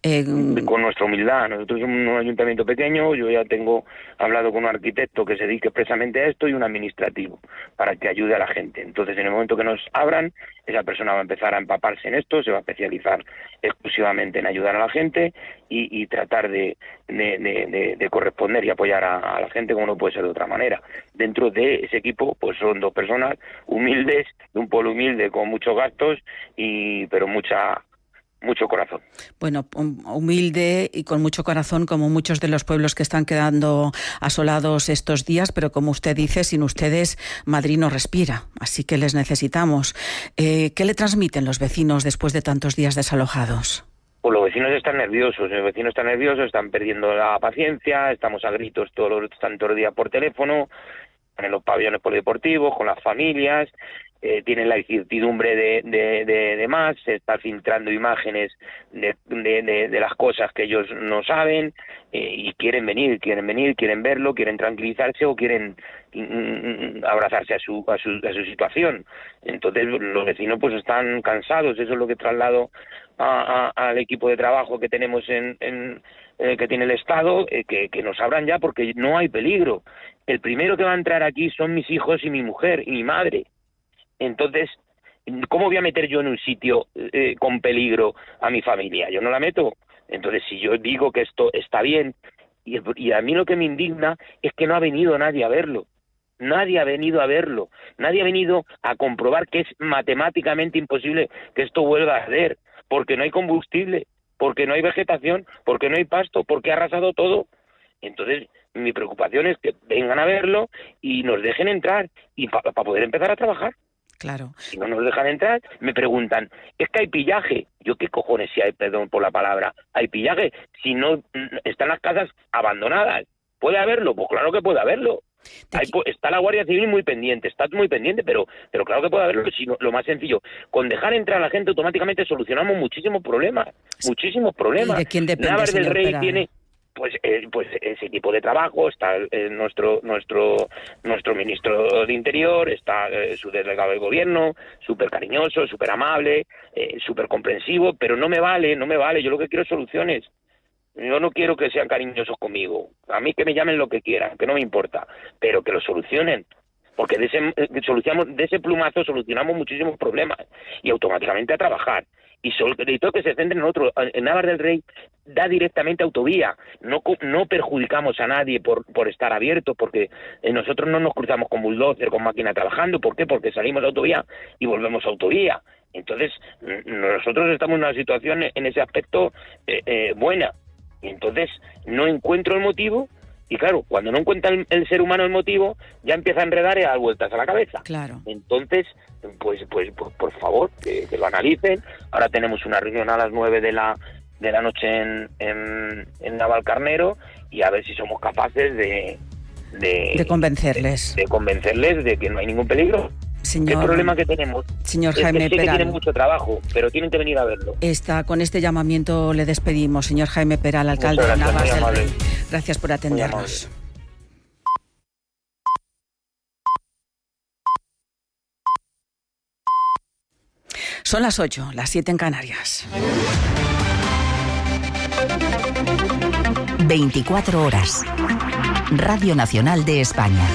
Con nuestra humildad. Nosotros somos un ayuntamiento pequeño, yo ya tengo hablado con un arquitecto que se dedique expresamente a esto y un administrativo para que ayude a la gente. Entonces, en el momento que nos abran, esa persona va a empezar a empaparse en esto, se va a especializar exclusivamente en ayudar a la gente y tratar de corresponder y apoyar a la gente como no puede ser de otra manera. Dentro de ese equipo, pues son 2 personas humildes, de un pueblo humilde con muchos gastos pero mucho corazón. Bueno, humilde y con mucho corazón, como muchos de los pueblos que están quedando asolados estos días, pero como usted dice, sin ustedes Madrid no respira, así que les necesitamos. ¿Qué le transmiten los vecinos después de tantos días desalojados? Pues los vecinos están nerviosos, están perdiendo la paciencia, estamos a gritos están todo el día por teléfono, en los pabellones polideportivos, con las familias, tienen la incertidumbre de más, se están filtrando imágenes de las cosas que ellos no saben y quieren venir, quieren verlo, quieren tranquilizarse o quieren abrazarse a su situación. Entonces los vecinos pues están cansados, eso es lo que traslado al equipo de trabajo que tenemos que tiene el Estado, que nos abran ya porque no hay peligro. El primero que va a entrar aquí son mis hijos y mi mujer y mi madre. Entonces, ¿cómo voy a meter yo en un sitio con peligro a mi familia? Yo no la meto. Entonces, si yo digo que esto está bien, y a mí lo que me indigna es que no ha venido nadie a verlo. Nadie ha venido a verlo. Nadie ha venido a comprobar que es matemáticamente imposible que esto vuelva a arder, porque no hay combustible, porque no hay vegetación, porque no hay pasto, porque ha arrasado todo. Entonces, mi preocupación es que vengan a verlo y nos dejen entrar y para poder empezar a trabajar. Claro. Si no nos dejan entrar, me preguntan, ¿es que hay pillaje? Yo, ¿qué cojones si hay, perdón por la palabra, hay pillaje? Si no están las casas abandonadas, ¿puede haberlo? Pues claro que puede haberlo. Está la Guardia Civil muy pendiente, pero claro que puede haberlo. Si no, lo más sencillo, con dejar entrar a la gente automáticamente solucionamos muchísimos problemas. ¿Y de quién depende, Navas del Rey Peral? tiene pues ese equipo de trabajo, está nuestro ministro de Interior, está su delegado de gobierno, súper cariñoso, súper amable, súper comprensivo, pero no me vale, yo lo que quiero es soluciones. Yo no quiero que sean cariñosos conmigo, a mí que me llamen lo que quieran, que no me importa, pero que lo solucionen, porque de ese plumazo solucionamos muchísimos problemas y automáticamente a trabajar. Y sobre todo que se centren en otro. En Navas del Rey da directamente autovía. No perjudicamos a nadie por estar abiertos, porque nosotros no nos cruzamos con bulldozer, con máquina trabajando. ¿Por qué? Porque salimos de autovía y volvemos a autovía. Entonces, nosotros estamos en una situación en ese aspecto buena. Y entonces no encuentro el motivo. Y claro, cuando no encuentra el ser humano el motivo, ya empieza a enredar y a dar vueltas a la cabeza. Claro. Entonces, pues por favor, que lo analicen. Ahora tenemos una reunión a las 9 de la noche en Navalcarnero y a ver si somos capaces de convencerles. De convencerles de que no hay ningún peligro. Señor, el problema que tenemos señor es Jaime que Peral, tienen mucho trabajo, pero tienen que venir a verlo. Con este llamamiento le despedimos, señor Jaime Peral, alcalde de Navas del Rey. Gracias por atendernos. Son las 8, las 7 en Canarias. 24 horas. Radio Nacional de España.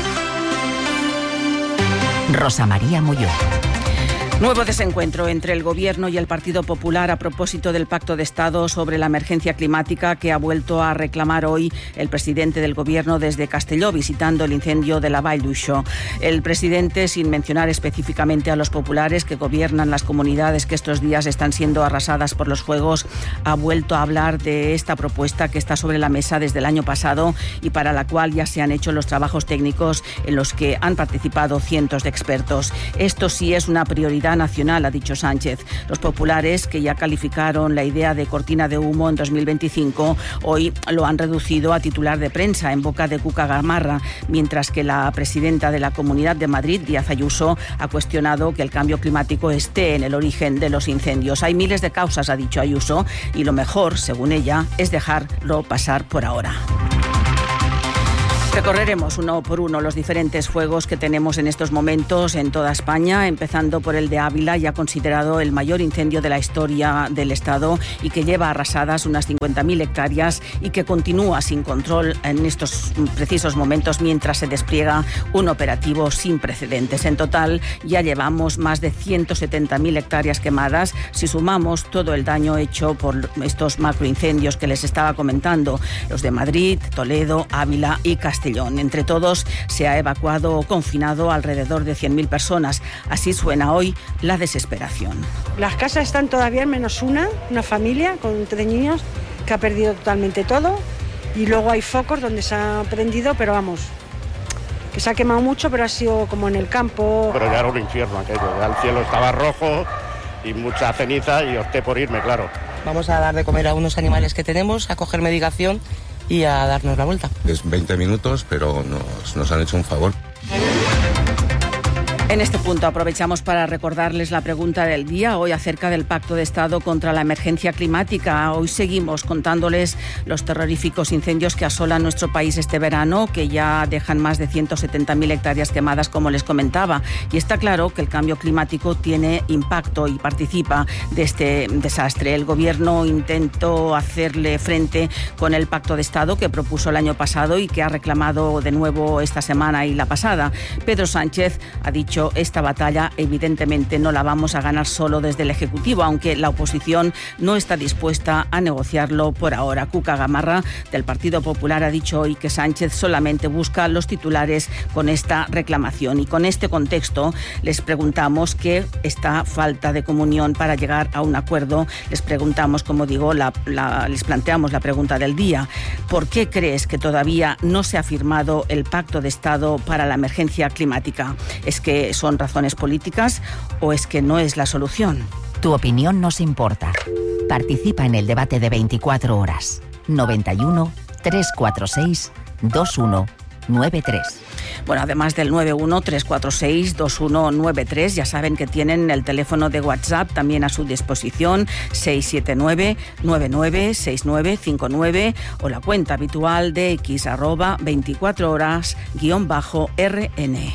Rosa María Molló. Nuevo desencuentro entre el Gobierno y el Partido Popular a propósito del Pacto de Estado sobre la emergencia climática que ha vuelto a reclamar hoy el presidente del Gobierno desde Castelló, visitando el incendio de la Vall d'Uixó. El presidente, sin mencionar específicamente a los populares que gobiernan las comunidades que estos días están siendo arrasadas por los fuegos, ha vuelto a hablar de esta propuesta que está sobre la mesa desde el año pasado y para la cual ya se han hecho los trabajos técnicos en los que han participado cientos de expertos. Esto sí es una prioridad nacional, ha dicho Sánchez. Los populares, que ya calificaron la idea de cortina de humo en 2025, hoy lo han reducido a titular de prensa en boca de Cuca Gamarra, mientras que la presidenta de la Comunidad de Madrid, Díaz Ayuso, ha cuestionado que el cambio climático esté en el origen de los incendios. Hay miles de causas, ha dicho Ayuso, y lo mejor, según ella, es dejarlo pasar por ahora. Recorreremos uno por uno los diferentes fuegos que tenemos en estos momentos en toda España, empezando por el de Ávila, ya considerado el mayor incendio de la historia del Estado y que lleva arrasadas unas 50.000 hectáreas y que continúa sin control en estos precisos momentos mientras se despliega un operativo sin precedentes. En total ya llevamos más de 170.000 hectáreas quemadas si sumamos todo el daño hecho por estos macroincendios que les estaba comentando, los de Madrid, Toledo, Ávila y Castellón. Entre todos se ha evacuado o confinado alrededor de 100.000 personas. Así suena hoy la desesperación. Las casas están todavía en menos una familia con 3 niños que ha perdido totalmente todo, y luego hay focos donde se ha prendido, pero vamos, que se ha quemado mucho, pero ha sido como en el campo. Pero ya era un infierno aquello, ya el cielo estaba rojo y mucha ceniza y opté por irme, claro. Vamos a dar de comer a unos animales que tenemos, a coger medicación y a darnos la vuelta. Es 20 minutos, pero nos han hecho un favor. En este punto aprovechamos para recordarles la pregunta del día, hoy acerca del Pacto de Estado contra la emergencia climática. Hoy seguimos contándoles los terroríficos incendios que asolan nuestro país este verano, que ya dejan más de 170.000 hectáreas quemadas, como les comentaba. Y está claro que el cambio climático tiene impacto y participa de este desastre. El Gobierno intentó hacerle frente con el Pacto de Estado que propuso el año pasado y que ha reclamado de nuevo esta semana y la pasada. Pedro Sánchez ha dicho: esta batalla evidentemente no la vamos a ganar solo desde el Ejecutivo, aunque la oposición no está dispuesta a negociarlo por ahora. Cuca Gamarra, del Partido Popular, ha dicho hoy que Sánchez solamente busca los titulares con esta reclamación. Y con este contexto les preguntamos qué esta falta de comunión para llegar a un acuerdo. Les preguntamos, como digo, les planteamos la pregunta del día. ¿Por qué crees que todavía no se ha firmado el Pacto de Estado para la emergencia climática? ¿Es que son razones políticas o es que no es la solución? Tu opinión nos importa. Participa en el debate de 24 horas. 91 346 2193. Bueno, además del 91-346-2193, ya saben que tienen el teléfono de WhatsApp también a su disposición, 679-996959, o la cuenta habitual de X, @24horas_RN.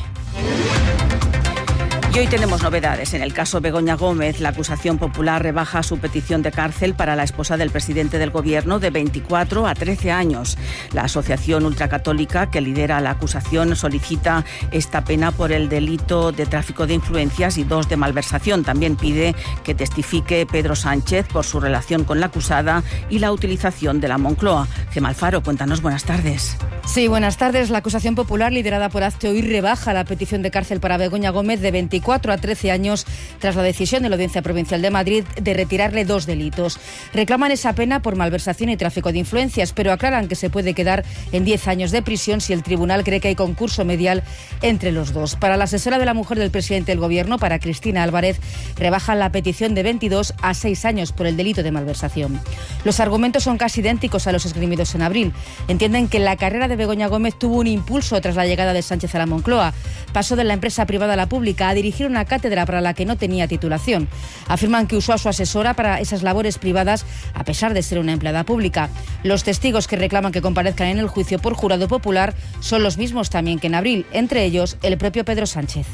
Y hoy tenemos novedades. En el caso Begoña Gómez, la acusación popular rebaja su petición de cárcel para la esposa del presidente del Gobierno de 24 a 13 años. La asociación ultracatólica que lidera la acusación solicita esta pena por el delito de tráfico de influencias y 2 de malversación. También pide que testifique Pedro Sánchez por su relación con la acusada y la utilización de la Moncloa. Gemma Alfaro, cuéntanos, buenas tardes. Sí, buenas tardes. La acusación popular liderada por Hazte Oír rebaja la petición de cárcel para Begoña Gómez de 24 a 13 años tras la decisión de la Audiencia Provincial de Madrid de retirarle 2 delitos. Reclaman esa pena por malversación y tráfico de influencias, pero aclaran que se puede quedar en 10 años de prisión si el tribunal cree que hay concurso medial entre los dos. Para la asesora de la mujer del presidente del Gobierno, para Cristina Álvarez, rebajan la petición de 22 a 6 años por el delito de malversación. Los argumentos son casi idénticos a los esgrimidos en abril. Entienden que la carrera de Begoña Gómez tuvo un impulso tras la llegada de Sánchez a la Moncloa. Pasó de la empresa privada a la pública a dirigir una cátedra para la que no tenía titulación. Afirman que usó a su asesora para esas labores privadas a pesar de ser una empleada pública. Los testigos que reclaman que comparezcan en el juicio por jurado popular son los mismos también que en abril, entre ellos el propio Pedro Sánchez.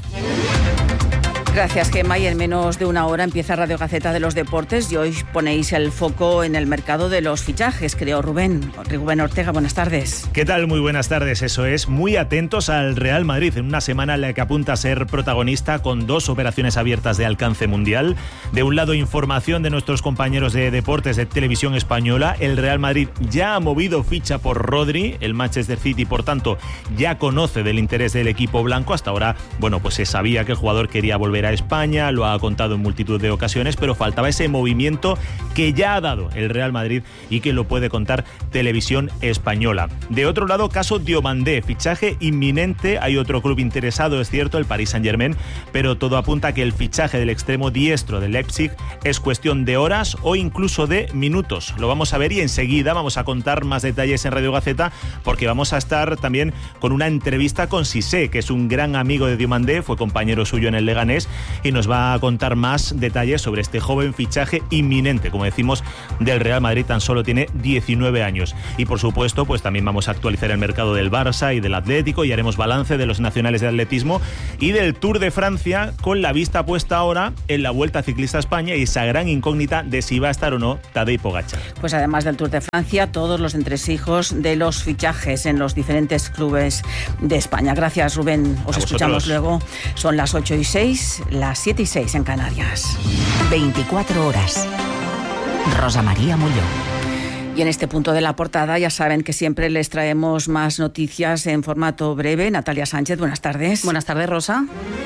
Gracias, Gemma. Y en menos de una hora empieza Radio Gaceta de los Deportes y hoy ponéis el foco en el mercado de los fichajes, creo. Rubén Ortega, buenas tardes. ¿Qué tal? Muy buenas tardes. Eso es, muy atentos al Real Madrid en una semana en la que apunta a ser protagonista con 2 operaciones abiertas de alcance mundial. De un lado, información de nuestros compañeros de deportes de Televisión Española. El Real Madrid ya ha movido ficha por Rodri. El Manchester City, por tanto, ya conoce del interés del equipo blanco. Hasta ahora, pues se sabía que el jugador quería volver a España, lo ha contado en multitud de ocasiones, pero faltaba ese movimiento que ya ha dado el Real Madrid y que lo puede contar Televisión Española. De otro lado, caso Diomandé, fichaje inminente. Hay otro club interesado, es cierto, el Paris Saint-Germain, pero todo apunta a que el fichaje del extremo diestro del Leipzig es cuestión de horas o incluso de minutos. Lo vamos a ver y enseguida vamos a contar más detalles en Radio Gaceta, porque vamos a estar también con una entrevista con Cissé, que es un gran amigo de Diomandé, fue compañero suyo en el Leganés y nos va a contar más detalles sobre este joven fichaje inminente, como decimos, del Real Madrid. Tan solo tiene 19 años. Y por supuesto, pues también vamos a actualizar el mercado del Barça y del Atlético y haremos balance de los nacionales de atletismo y del Tour de Francia, con la vista puesta ahora en la Vuelta Ciclista a España y esa gran incógnita de si va a estar o no Tadej Pogačar. Pues además del Tour de Francia, todos los entresijos de los fichajes en los diferentes clubes de España. Gracias, Rubén. Os escuchamos luego. Son las 8:06, las 7:06 en Canarias. 24 horas. Rosa María Mulló. Y en este punto de la portada ya saben que siempre les traemos más noticias en formato breve. Natalia Sánchez, buenas tardes. Buenas tardes, Rosa.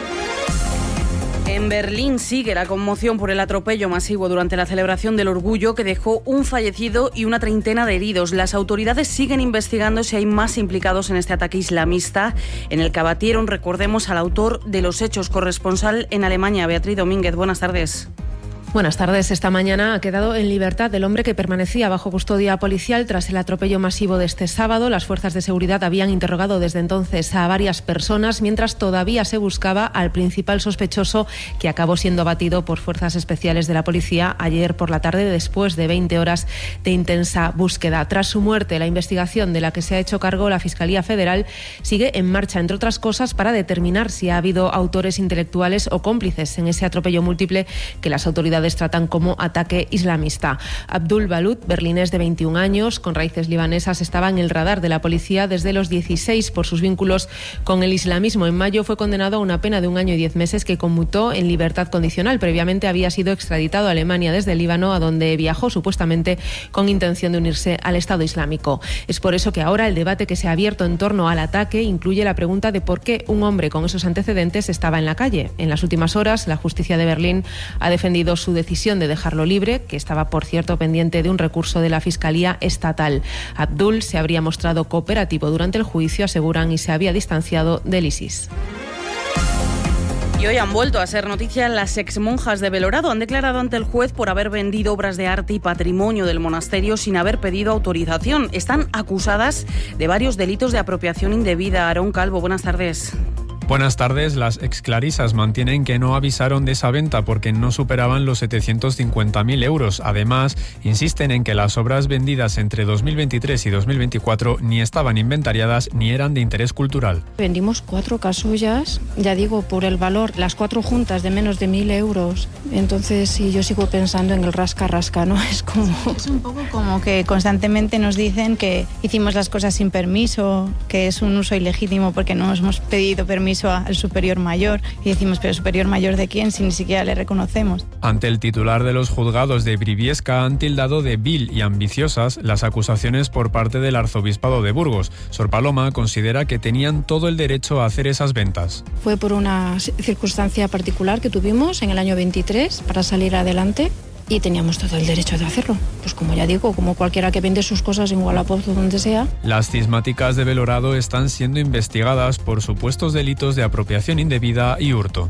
En Berlín sigue la conmoción por el atropello masivo durante la celebración del orgullo que dejó un fallecido y una treintena de heridos. Las autoridades siguen investigando si hay más implicados en este ataque islamista en el que abatieron, recordemos, al autor de los hechos. Corresponsal en Alemania, Beatriz Domínguez, buenas tardes. Buenas tardes. Esta mañana ha quedado en libertad el hombre que permanecía bajo custodia policial tras el atropello masivo de este sábado. Las fuerzas de seguridad habían interrogado desde entonces a varias personas, mientras todavía se buscaba al principal sospechoso, que acabó siendo abatido por fuerzas especiales de la policía ayer por la tarde, después de 20 horas de intensa búsqueda. Tras su muerte, la investigación de la que se ha hecho cargo la Fiscalía Federal sigue en marcha, entre otras cosas, para determinar si ha habido autores intelectuales o cómplices en ese atropello múltiple que las autoridades tratan como ataque islamista. Abdul Balut, berlinés de 21 años, con raíces libanesas, estaba en el radar de la policía desde los 16 por sus vínculos con el islamismo. En mayo fue condenado a una pena de 1 año y 10 meses que conmutó en libertad condicional. Previamente había sido extraditado a Alemania desde el Líbano, a donde viajó supuestamente con intención de unirse al Estado Islámico. Es por eso que ahora el debate que se ha abierto en torno al ataque incluye la pregunta de por qué un hombre con esos antecedentes estaba en la calle. En las últimas horas, la justicia de Berlín ha defendido su decisión de dejarlo libre, que estaba, por cierto, pendiente de un recurso de la Fiscalía Estatal. Abdul se habría mostrado cooperativo durante el juicio, aseguran, y se había distanciado del ISIS. Y hoy han vuelto a ser noticia las exmonjas de Belorado. Han declarado ante el juez por haber vendido obras de arte y patrimonio del monasterio sin haber pedido autorización. Están acusadas de varios delitos de apropiación indebida. Aarón Calvo, buenas tardes. Buenas tardes. Las exclarisas mantienen que no avisaron de esa venta porque no superaban los 750.000 euros. Además, insisten en que las obras vendidas entre 2023 y 2024 ni estaban inventariadas ni eran de interés cultural. Vendimos 4 casullas, ya digo, por el valor, las 4 juntas de menos de 1.000 euros. Entonces, sí, yo sigo pensando en el rasca-rasca, ¿no? Es un poco como que constantemente nos dicen que hicimos las cosas sin permiso, que es un uso ilegítimo porque no hemos pedido permiso al superior mayor, y decimos, pero superior mayor ¿de quién si ni siquiera le reconocemos? Ante el titular de los juzgados de Briviesca han tildado de vil y ambiciosas las acusaciones por parte del Arzobispado de Burgos. Sor Paloma considera que tenían todo el derecho a hacer esas ventas. Fue por una circunstancia particular que tuvimos en el año 23 para salir adelante, y teníamos todo el derecho de hacerlo. Pues como ya digo, como cualquiera que vende sus cosas en Wallapop o donde sea. Las cismáticas de Belorado están siendo investigadas por supuestos delitos de apropiación indebida y hurto.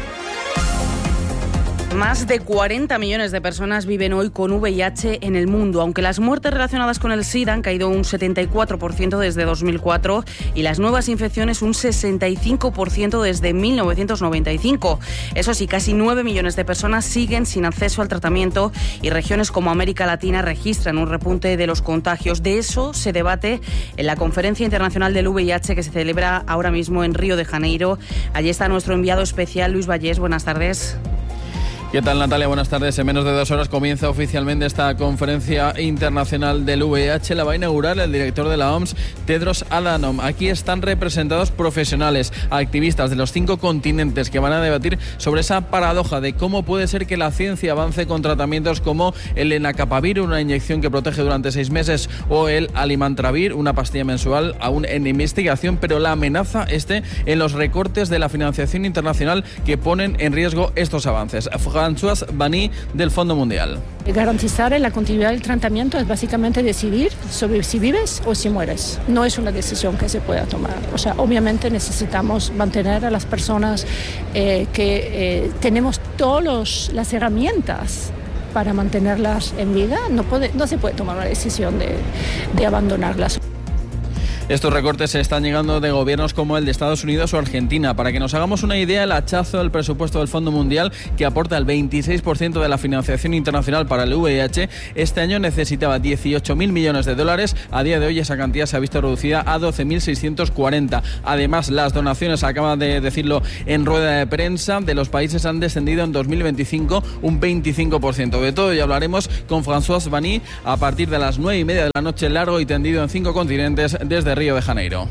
Más de 40 millones de personas viven hoy con VIH en el mundo, aunque las muertes relacionadas con el SIDA han caído un 74% desde 2004 y las nuevas infecciones un 65% desde 1995. Eso sí, casi 9 millones de personas siguen sin acceso al tratamiento y regiones como América Latina registran un repunte de los contagios. De eso se debate en la Conferencia Internacional del VIH que se celebra ahora mismo en Río de Janeiro. Allí está nuestro enviado especial, Luis Vallés. Buenas tardes. ¿Qué tal, Natalia? Buenas tardes. En menos de 2 horas comienza oficialmente esta conferencia internacional del VIH. La va a inaugurar el director de la OMS, Tedros Adhanom. Aquí están representados profesionales, activistas de los 5 continentes que van a debatir sobre esa paradoja de cómo puede ser que la ciencia avance con tratamientos como el lenacapavir, una inyección que protege durante 6 meses, o el alimantravir, una pastilla mensual, aún en investigación, pero la amenaza esté en los recortes de la financiación internacional que ponen en riesgo estos avances. Françoise Bani, del Fondo Mundial. Garantizar la continuidad del tratamiento es básicamente decidir sobre si vives o si mueres. No es una decisión que se pueda tomar. O sea, obviamente necesitamos mantener a las personas que tenemos todas las herramientas para mantenerlas en vida. No se puede tomar una decisión de abandonarlas. Estos recortes se están llegando de gobiernos como el de Estados Unidos o Argentina. Para que nos hagamos una idea, el hachazo del presupuesto del Fondo Mundial, que aporta el 26% de la financiación internacional para el VIH, este año necesitaba 18.000 millones de dólares. A día de hoy esa cantidad se ha visto reducida a 12.640. Además, las donaciones, acaban de decirlo en rueda de prensa, de los países han descendido en 2025 un 25%. De todo ya hablaremos con François Bani a partir de las 9:30 de la noche, largo y tendido en 5 continentes desde Río de Janeiro.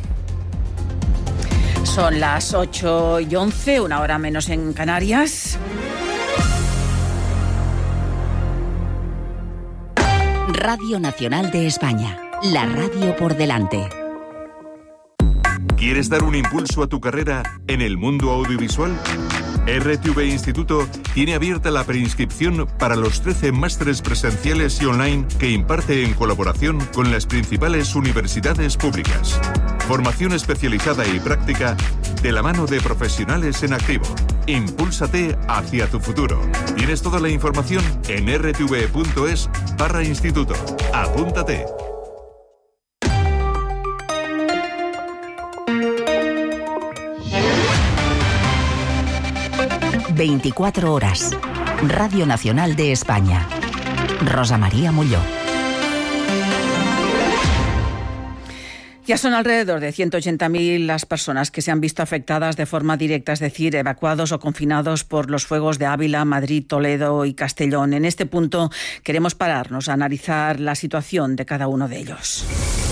Son las 8:11, una hora menos en Canarias. Radio Nacional de España, la radio por delante. ¿Quieres dar un impulso a tu carrera en el mundo audiovisual? RTV Instituto tiene abierta la preinscripción para los 13 másteres presenciales y online que imparte en colaboración con las principales universidades públicas. Formación especializada y práctica de la mano de profesionales en activo. Impúlsate hacia tu futuro. Tienes toda la información en rtv.es/instituto. Apúntate. 24 horas. Radio Nacional de España. Rosa María Mulló. Ya son alrededor de 180.000 las personas que se han visto afectadas de forma directa, es decir, evacuados o confinados por los fuegos de Ávila, Madrid, Toledo y Castellón. En este punto queremos pararnos a analizar la situación de cada uno de ellos.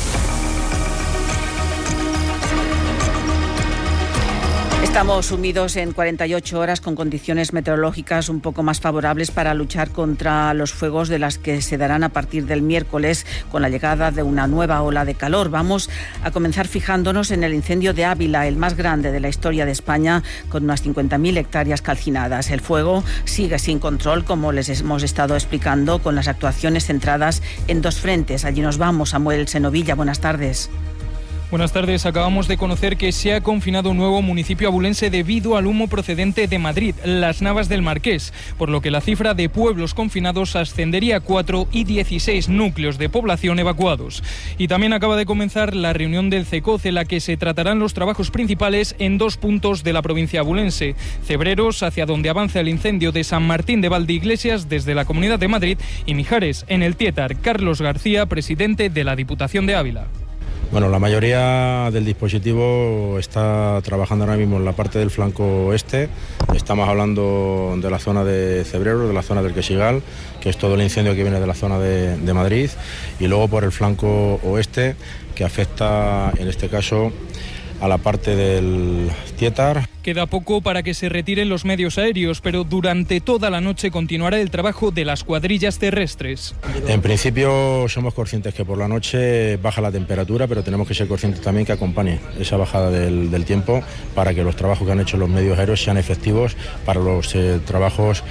Estamos sumidos en 48 horas con condiciones meteorológicas un poco más favorables para luchar contra los fuegos de las que se darán a partir del miércoles con la llegada de una nueva ola de calor. Vamos a comenzar fijándonos en el incendio de Ávila, el más grande de la historia de España, con unas 50.000 hectáreas calcinadas. El fuego sigue sin control, como les hemos estado explicando, con las actuaciones centradas en dos frentes. Allí nos vamos. Samuel Senovilla, buenas tardes. Buenas tardes. Acabamos de conocer que se ha confinado un nuevo municipio abulense debido al humo procedente de Madrid, Las Navas del Marqués, por lo que la cifra de pueblos confinados ascendería a 4 y 16 núcleos de población evacuados. Y también acaba de comenzar la reunión del CECOZ, en la que se tratarán los trabajos principales en dos puntos de la provincia abulense: Cebreros, hacia donde avanza el incendio de San Martín de Valdeiglesias desde la Comunidad de Madrid, y Mijares, en el Tietar. Carlos García, presidente de la Diputación de Ávila. Bueno, la mayoría del dispositivo está trabajando ahora mismo en la parte del flanco oeste. Estamos hablando de la zona de Cebreros, de la zona del Quesigal, que es todo el incendio que viene de la zona de Madrid, y luego por el flanco oeste, que afecta en este caso a la parte del Tietar. Queda poco para que se retiren los medios aéreos, pero durante toda la noche continuará el trabajo de las cuadrillas terrestres. En principio somos conscientes que por la noche baja la temperatura, pero tenemos que ser conscientes también que acompañe esa bajada del tiempo para que los trabajos que han hecho los medios aéreos sean efectivos para los trabajos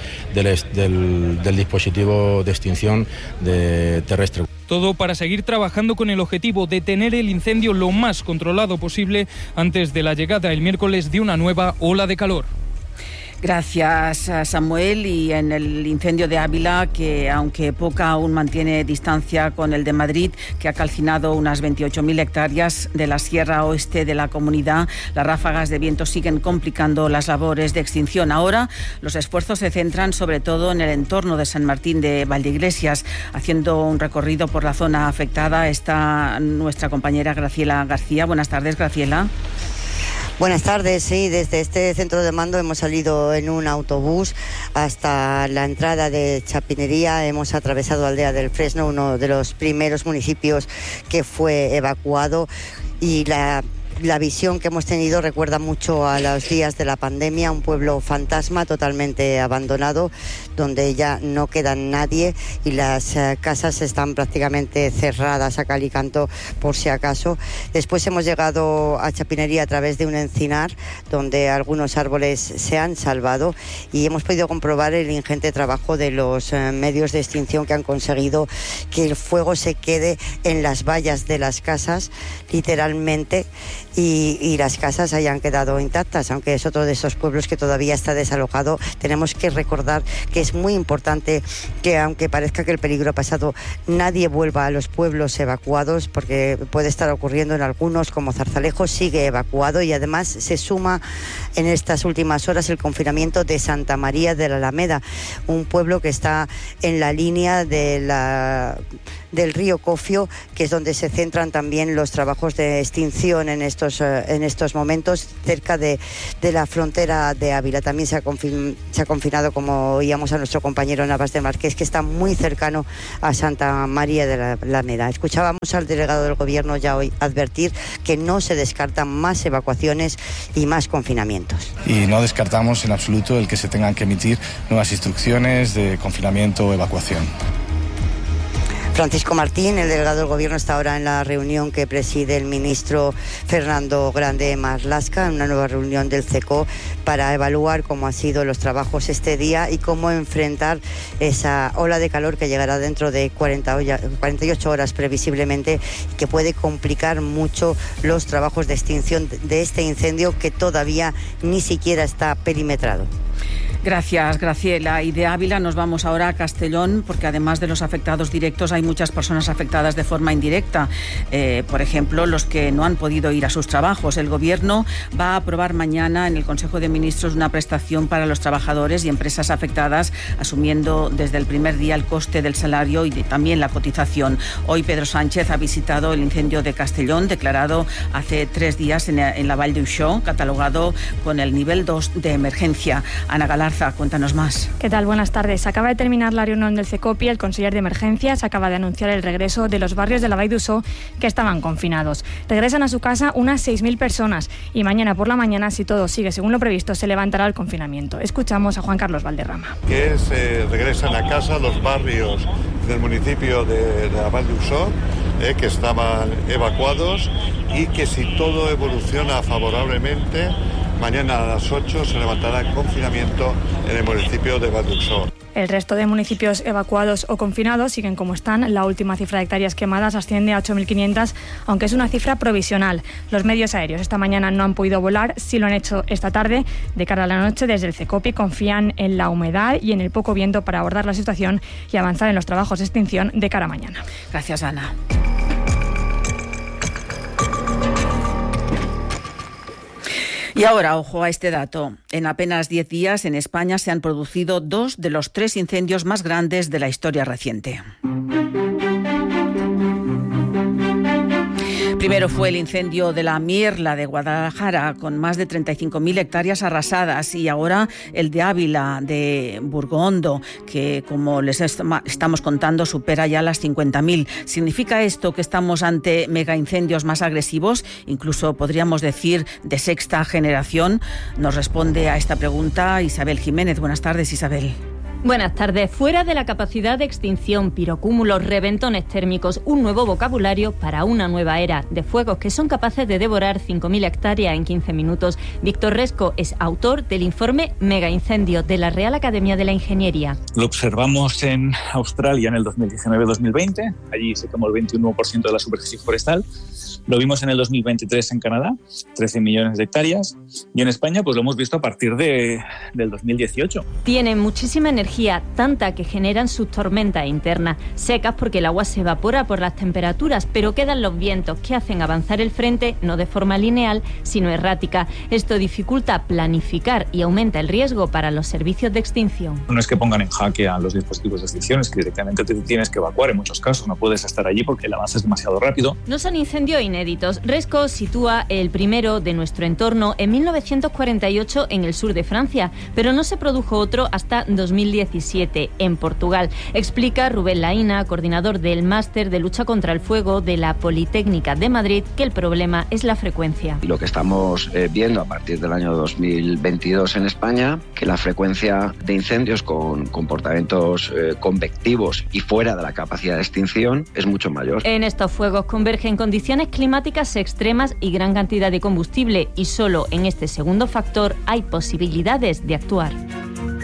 del dispositivo de extinción terrestre. Todo para seguir trabajando con el objetivo de tener el incendio lo más controlado posible antes de la llegada el miércoles de una nueva ola de calor. Gracias, Samuel. Y en el incendio de Ávila, que aunque poca aún mantiene distancia con el de Madrid, que ha calcinado unas 28.000 hectáreas de la sierra oeste de la comunidad, las ráfagas de viento siguen complicando las labores de extinción. Ahora los esfuerzos se centran sobre todo en el entorno de San Martín de Valdeiglesias. Haciendo un recorrido por la zona afectada está nuestra compañera Graciela García. Buenas tardes, Graciela. Buenas tardes, sí, desde este centro de mando hemos salido en un autobús hasta la entrada de Chapinería. Hemos atravesado Aldea del Fresno, uno de los primeros municipios que fue evacuado, y la visión que hemos tenido recuerda mucho a los días de la pandemia, un pueblo fantasma totalmente abandonado, donde ya no queda nadie y las casas están prácticamente cerradas a cal y canto por si acaso. Después hemos llegado a Chapinería a través de un encinar, donde algunos árboles se han salvado, y hemos podido comprobar el ingente trabajo de los medios de extinción que han conseguido que el fuego se quede en las vallas de las casas, literalmente. y las casas hayan quedado intactas, aunque es otro de esos pueblos que todavía está desalojado. Tenemos que recordar que es muy importante que, aunque parezca que el peligro ha pasado, nadie vuelva a los pueblos evacuados, porque puede estar ocurriendo en algunos, como Zarzalejo sigue evacuado, y además se suma en estas últimas horas el confinamiento de Santa María de la Alameda, un pueblo que está en la línea del río Cofio, que es donde se centran también los trabajos de extinción en estos momentos, cerca de la frontera de Ávila. También se ha confinado, como oíamos a nuestro compañero Navas de Marqués, que está muy cercano a Santa María de la Alameda. Escuchábamos al delegado del Gobierno ya hoy advertir que no se descartan más evacuaciones y más confinamientos. Y no descartamos en absoluto el que se tengan que emitir nuevas instrucciones de confinamiento o evacuación. Francisco Martín, el delegado del Gobierno, está ahora en la reunión que preside el ministro Fernando Grande Marlaska, en una nueva reunión del CECO, para evaluar cómo han sido los trabajos este día y cómo enfrentar esa ola de calor que llegará dentro de 48 horas previsiblemente, que puede complicar mucho los trabajos de extinción de este incendio que todavía ni siquiera está perimetrado. Gracias, Graciela. Y de Ávila nos vamos ahora a Castellón, porque además de los afectados directos hay muchas personas afectadas de forma indirecta. Por ejemplo, los que no han podido ir a sus trabajos. El Gobierno va a aprobar mañana en el Consejo de Ministros una prestación para los trabajadores y empresas afectadas, asumiendo desde el primer día el coste del salario y también la cotización. Hoy Pedro Sánchez ha visitado el incendio de Castellón, declarado hace 3 días en la Vall d'Uixó, catalogado con el nivel 2 de emergencia. Ana Galarza, cuéntanos más. ¿Qué tal? Buenas tardes. Acaba de terminar la reunión del CECOPI. El conseller de Emergencias acaba de anunciar el regreso de los barrios de la Vall d'Uixó que estaban confinados. Regresan a su casa unas 6.000 personas y mañana por la mañana, si todo sigue según lo previsto, se levantará el confinamiento. Escuchamos a Juan Carlos Valderrama. Regresan a casa los barrios del municipio de la Vall d'Uixó, que estaban evacuados, y que si todo evoluciona favorablemente, mañana a las 8 se levantará el confinamiento en el municipio de Vall d'Uixó. El resto de municipios evacuados o confinados siguen como están. La última cifra de hectáreas quemadas asciende a 8.500, aunque es una cifra provisional. Los medios aéreos esta mañana no han podido volar, sí lo han hecho esta tarde. De cara a la noche, desde el CECOPI confían en la humedad y en el poco viento para abordar la situación y avanzar en los trabajos de extinción de cara a mañana. Gracias, Ana. Y ahora, ojo a este dato. En apenas 10 días en España se han producido 2 de los 3 incendios más grandes de la historia reciente. Primero fue el incendio de la Mierla de Guadalajara, con más de 35.000 hectáreas arrasadas, y ahora el de Ávila, de Burgondo, que, como les estamos contando, supera ya las 50.000. ¿Significa esto que estamos ante megaincendios más agresivos, incluso podríamos decir de sexta generación? Nos responde a esta pregunta Isabel Jiménez. Buenas tardes, Isabel. Buenas tardes. Fuera de la capacidad de extinción, pirocúmulos, reventones térmicos, un nuevo vocabulario para una nueva era de fuegos que son capaces de devorar 5.000 hectáreas en 15 minutos. Víctor Resco es autor del informe Megaincendio de la Real Academia de la Ingeniería. Lo observamos en Australia en el 2019-2020. Allí se quemó el 21% de la superficie forestal. Lo vimos en el 2023 en Canadá, 13 millones de hectáreas. Y en España pues lo hemos visto a partir del 2018. Tienen muchísima energía, tanta que generan sus tormentas internas, secas porque el agua se evapora por las temperaturas, pero quedan los vientos que hacen avanzar el frente no de forma lineal, sino errática. Esto dificulta planificar y aumenta el riesgo para los servicios de extinción. No es que pongan en jaque a los dispositivos de extinción, es que directamente te tienes que evacuar en muchos casos. No puedes estar allí porque el avance es demasiado rápido. No son incendios inéditos. Resco sitúa el primero de nuestro entorno en 1948 en el sur de Francia, pero no se produjo otro hasta 2017 en Portugal. Explica Rubén Laína, coordinador del Máster de Lucha contra el Fuego de la Politécnica de Madrid, que el problema es la frecuencia. Y lo que estamos viendo a partir del año 2022 en España, que la frecuencia de incendios con comportamientos convectivos y fuera de la capacidad de extinción es mucho mayor. En estos fuegos convergen condiciones climáticas extremas y gran cantidad de combustible, y solo en este segundo factor hay posibilidades de actuar.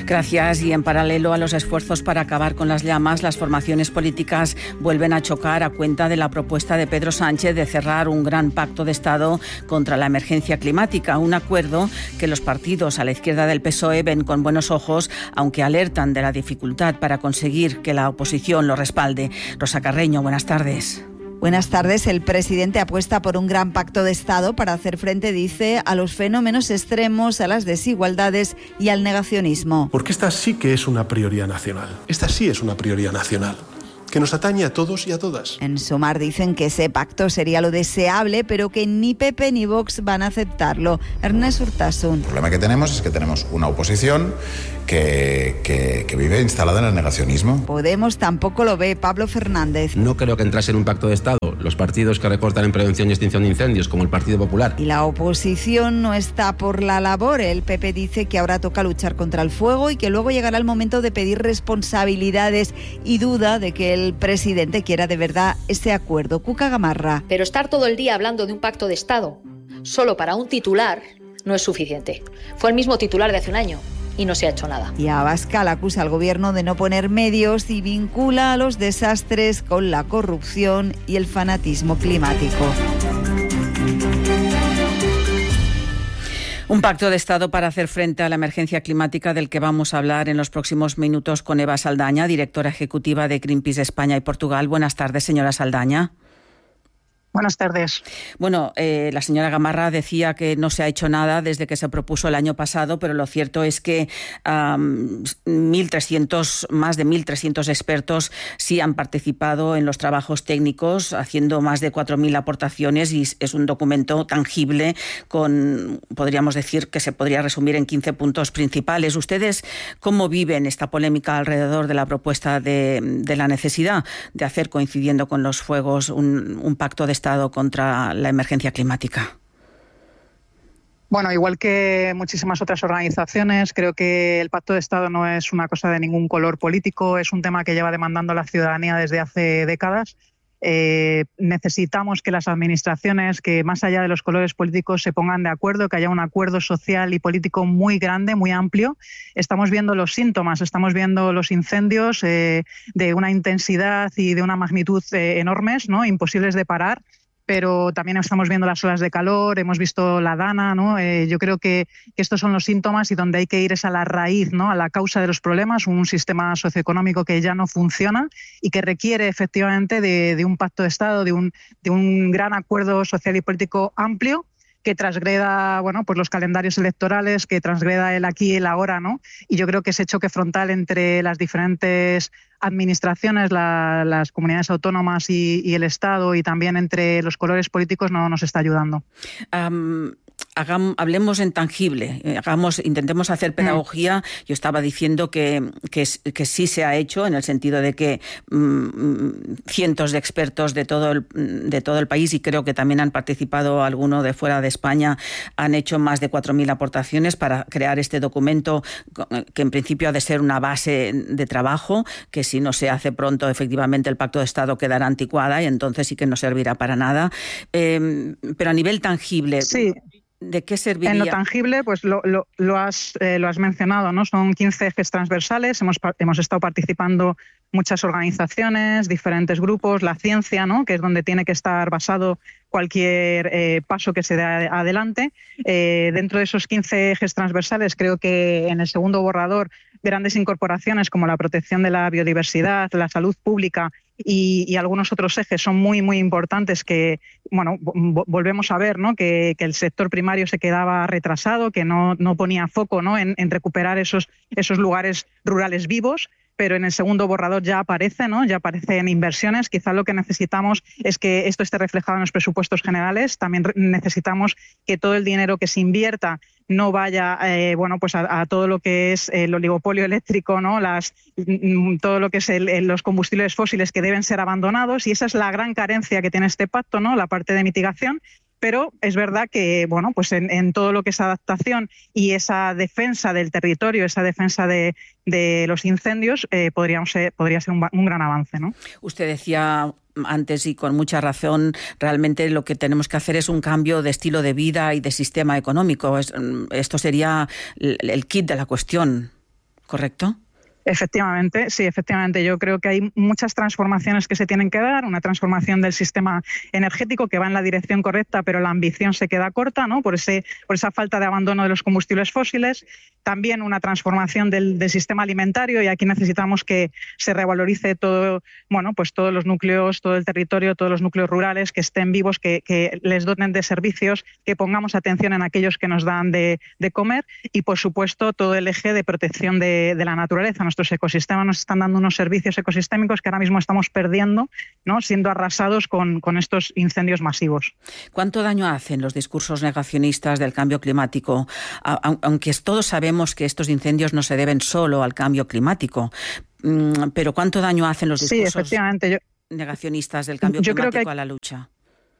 Gracias. Y en paralelo a los esfuerzos para acabar con las llamas, las formaciones políticas vuelven a chocar a cuenta de la propuesta de Pedro Sánchez de cerrar un gran pacto de Estado contra la emergencia climática, un acuerdo que los partidos a la izquierda del PSOE ven con buenos ojos, aunque alertan de la dificultad para conseguir que la oposición lo respalde. Rosa Carreño, buenas tardes. Buenas tardes. El presidente apuesta por un gran pacto de Estado para hacer frente, dice, a los fenómenos extremos, a las desigualdades y al negacionismo. Porque esta sí que es una prioridad nacional. Esta sí es una prioridad nacional, que nos atañe a todos y a todas. En Sumar dicen que ese pacto sería lo deseable, pero que ni PP ni Vox van a aceptarlo. Ernest Urtasun. El problema que tenemos es que tenemos una oposición que vive instalada en el negacionismo. Podemos tampoco lo ve. Pablo Fernández. No creo que entrase en un pacto de Estado los partidos que recortan en prevención y extinción de incendios, como el Partido Popular. Y la oposición no está por la labor. El PP dice que ahora toca luchar contra el fuego y que luego llegará el momento de pedir responsabilidades, y duda de que el presidente quiera de verdad ese acuerdo. Cuca Gamarra. Pero estar todo el día hablando de un pacto de Estado solo para un titular no es suficiente. Fue el mismo titular de hace un año y no se ha hecho nada. Y Abascal acusa al gobierno de no poner medios y vincula a los desastres con la corrupción y el fanatismo climático. Un pacto de Estado para hacer frente a la emergencia climática del que vamos a hablar en los próximos minutos con Eva Saldaña, directora ejecutiva de Greenpeace España y Portugal. Buenas tardes, señora Saldaña. Buenas tardes. Bueno, la señora Gamarra decía que no se ha hecho nada desde que se propuso el año pasado, pero lo cierto es que más de 1.300 expertos sí han participado en los trabajos técnicos, haciendo más de 4.000 aportaciones, y es un documento tangible podríamos decir que se podría resumir en 15 puntos principales. ¿Ustedes cómo viven esta polémica alrededor de la propuesta de la necesidad de hacer, coincidiendo con los fuegos, un pacto de Estado contra la emergencia climática? Bueno, igual que muchísimas otras organizaciones, creo que el Pacto de Estado no es una cosa de ningún color político, es un tema que lleva demandando la ciudadanía desde hace décadas. Necesitamos que las administraciones, que más allá de los colores políticos, se pongan de acuerdo, que haya un acuerdo social y político muy grande, muy amplio. Estamos viendo los síntomas, estamos viendo los incendios de una intensidad y de una magnitud enormes, ¿no? Imposibles de parar. Pero también estamos viendo las olas de calor, hemos visto la dana, ¿no? Yo creo que estos son los síntomas, y donde hay que ir es a la raíz, ¿no? A la causa de los problemas, un sistema socioeconómico que ya no funciona y que requiere efectivamente de un pacto de Estado, de un gran acuerdo social y político amplio, que transgreda, bueno, pues los calendarios electorales, que transgreda el aquí y el ahora, ¿no? Y yo creo que ese choque frontal entre las diferentes administraciones, las comunidades autónomas y el Estado, y también entre los colores políticos, no nos está ayudando. Hablemos en tangible, intentemos hacer pedagogía. Yo estaba diciendo que sí se ha hecho, en el sentido de que cientos de expertos de todo el país, y creo que también han participado alguno de fuera de España, han hecho más de 4.000 aportaciones para crear este documento, que en principio ha de ser una base de trabajo, que si no se hace pronto, efectivamente el Pacto de Estado quedará anticuada y entonces sí que no servirá para nada. Pero a nivel tangible... Sí. ¿De qué serviría? En lo tangible, pues lo has mencionado, ¿no? Son 15 ejes transversales, hemos estado participando muchas organizaciones, diferentes grupos, la ciencia, ¿no? Que es donde tiene que estar basado cualquier paso que se dé adelante. Dentro de esos 15 ejes transversales, creo que en el segundo borrador, grandes incorporaciones como la protección de la biodiversidad, la salud pública y algunos otros ejes son muy, muy importantes, que, bueno, volvemos a ver, ¿no? Que el sector primario se quedaba retrasado, que no ponía foco, ¿no? en recuperar esos lugares rurales vivos. Pero en el segundo borrador ya aparece, ¿no? Ya aparecen inversiones. Quizá lo que necesitamos es que esto esté reflejado en los presupuestos generales. También necesitamos que todo el dinero que se invierta no vaya pues a todo lo que es el oligopolio eléctrico, ¿no? Todo lo que es los combustibles fósiles, que deben ser abandonados, y esa es la gran carencia que tiene este pacto, ¿no? La parte de mitigación. Pero es verdad que, bueno, pues en todo lo que es adaptación y esa defensa del territorio, esa defensa de los incendios, podría ser un gran avance, ¿no? Usted decía antes, y con mucha razón, realmente lo que tenemos que hacer es un cambio de estilo de vida y de sistema económico. Esto sería el kit de la cuestión. ¿correcto? Efectivamente, sí, efectivamente. Yo creo que hay muchas transformaciones que se tienen que dar, una transformación del sistema energético que va en la dirección correcta, pero la ambición se queda corta, ¿no? Por esa falta de abandono de los combustibles fósiles. También una transformación del sistema alimentario, y aquí necesitamos que se revalorice todo, pues todos los núcleos, todo el territorio, todos los núcleos rurales, que estén vivos, que les doten de servicios, que pongamos atención en aquellos que nos dan de comer, y por supuesto todo el eje de protección de la naturaleza. Nuestros ecosistemas nos están dando unos servicios ecosistémicos que ahora mismo estamos perdiendo, ¿no? Siendo arrasados con estos incendios masivos. ¿Cuánto daño hacen los discursos negacionistas del cambio climático? Aunque todos sabemos que estos incendios no se deben solo al cambio climático, pero ¿cuánto daño hacen los discursos negacionistas del cambio climático a la lucha?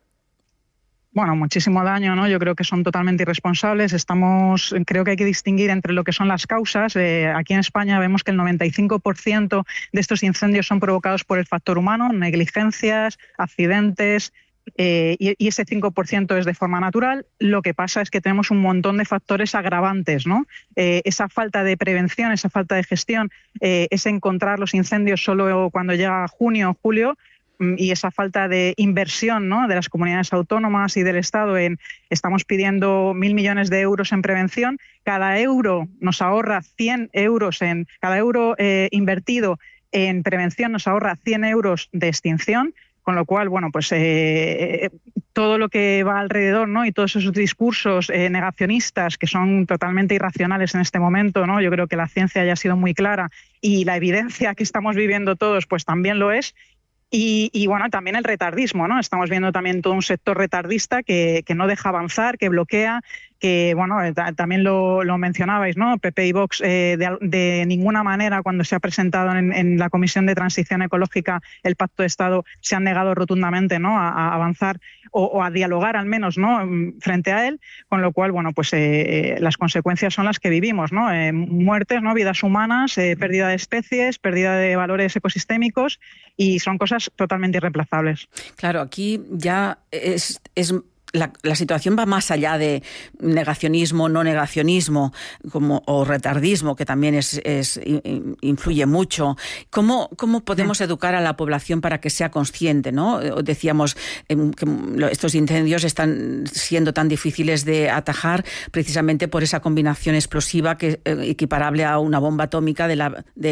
Bueno, muchísimo daño, ¿no? Yo creo que son totalmente irresponsables. Creo que hay que distinguir entre lo que son las causas. Aquí en España vemos que el 95% de estos incendios son provocados por el factor humano, negligencias, accidentes, y ese 5% es de forma natural. Lo que pasa es que tenemos un montón de factores agravantes, ¿no? Esa falta de prevención, esa falta de gestión, ese encontrar los incendios solo cuando llega junio o julio, y esa falta de inversión, ¿no?, de las comunidades autónomas y del Estado. Estamos pidiendo 1.000 millones de euros en prevención. Cada euro nos ahorra 100 euros, cada euro invertido en prevención nos ahorra 100 euros de extinción. Con lo cual, pues todo lo que va alrededor, ¿no?, y todos esos discursos negacionistas que son totalmente irracionales en este momento, ¿no? Yo creo que la ciencia ya ha sido muy clara, y la evidencia que estamos viviendo todos pues también lo es. Y también el retardismo, ¿no? Estamos viendo también todo un sector retardista que no deja avanzar, que bloquea, que también lo mencionabais, ¿no? PP y Vox de ninguna manera, cuando se ha presentado en la Comisión de Transición Ecológica el Pacto de Estado, se han negado rotundamente, ¿no?, a avanzar o a dialogar al menos, ¿no?, frente a él, con lo cual las consecuencias son las que vivimos, ¿no? Muertes, ¿no?, vidas humanas, pérdida de especies, pérdida de valores ecosistémicos, y son cosas totalmente irreemplazables. Claro, aquí ya es la situación va más allá de negacionismo, no negacionismo, o retardismo, que también influye mucho. ¿Cómo podemos educar a la población para que sea consciente, ¿no? Decíamos que estos incendios están siendo tan difíciles de atajar precisamente por esa combinación explosiva que equiparable a una bomba atómica de